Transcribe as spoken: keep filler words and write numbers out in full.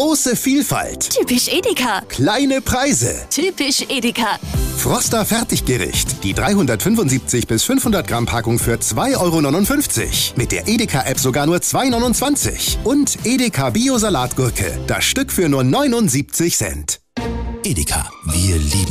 Große Vielfalt. Typisch Edeka. Kleine Preise. Typisch Edeka. Froster Fertiggericht. Die dreihundertfünfundsiebzig bis fünfhundert Gramm Packung für zwei Euro neunundfünfzig. Mit der Edeka-App sogar nur zwei Euro neunundzwanzig. Und Edeka Bio-Salatgurke. Das Stück für nur neunundsiebzig Cent. Edeka, wir lieben